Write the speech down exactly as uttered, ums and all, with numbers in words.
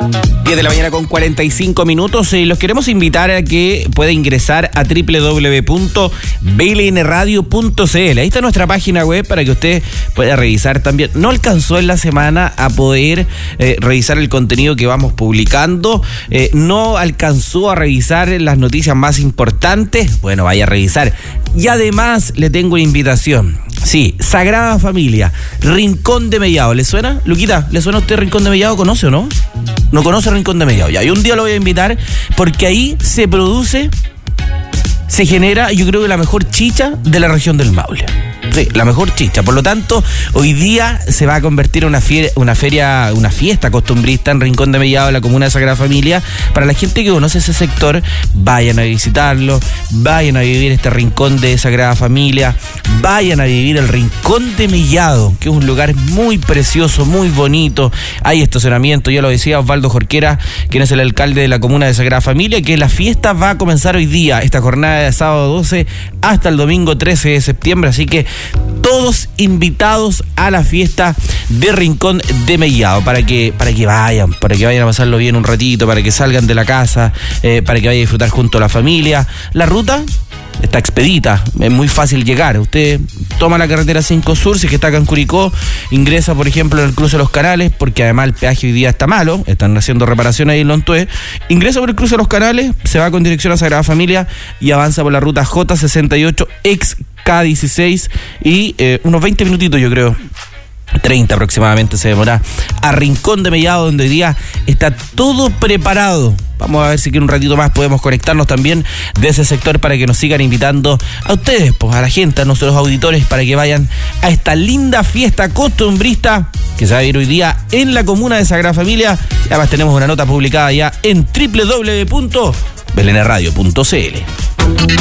diez de la mañana con cuarenta y cinco minutos y los queremos invitar a que pueda ingresar a doble u doble u doble u punto b l n radio punto c l. Ahí está nuestra página web para que usted pueda revisar también. No alcanzó en la semana a poder eh, revisar el contenido que vamos publicando, eh, no alcanzó a revisar las noticias más importantes. Bueno, vaya a revisar. Y además le tengo una invitación. Sí, Sagrada Familia, Rincón de Mellado. ¿Le suena? Luquita, ¿le suena a usted Rincón de Mellado? ¿Conoce o no? No conoce Rincón de Mellado. Ya, y un día lo voy a invitar porque ahí se produce, se genera, yo creo que la mejor chicha de la región del Maule. Sí, la mejor chicha. Por lo tanto, hoy día se va a convertir en una, fier, una feria, una fiesta costumbrista en Rincón de Mellado, en la comuna de Sagrada Familia. Para la gente que conoce ese sector, vayan a visitarlo, vayan a vivir este rincón de Sagrada Familia, vayan a vivir el Rincón de Mellado, que es un lugar muy precioso, muy bonito. Hay estacionamiento, ya lo decía Osvaldo Jorquera, quien es el alcalde de la comuna de Sagrada Familia, que la fiesta va a comenzar hoy día, esta jornada de sábado doce hasta el domingo trece de septiembre, así que todos invitados a la fiesta de Rincón de Mellado, para que, para que vayan, para que vayan a pasarlo bien un ratito, para que salgan de la casa, eh, para que vayan a disfrutar junto a la familia. La ruta está expedita, es muy fácil llegar. Usted toma la carretera cinco Sur, si es que está acá en Curicó, ingresa por ejemplo en el cruce de los Canales, porque además el peaje hoy día está malo, están haciendo reparaciones ahí en Lontué, ingresa por el cruce de los Canales, se va con dirección a Sagrada Familia y avanza por la ruta J sesenta y ocho ex K dieciséis y eh, unos veinte minutitos yo creo, treinta aproximadamente se demora, a Rincón de Mellado, donde hoy día está todo preparado. Vamos a ver si que un ratito más podemos conectarnos también de ese sector para que nos sigan invitando a ustedes, pues a la gente, a nuestros auditores, para que vayan a esta linda fiesta costumbrista que se va a vivir hoy día en la comuna de Sagrada Familia. Y además tenemos una nota publicada ya en doble u doble u doble u punto b l n radio punto c l.